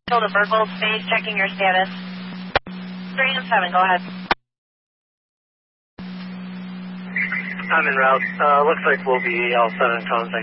Go to Bergold Space, checking your status. 3 and 7, go ahead. I'm en route. Looks like we'll be all 7 tones.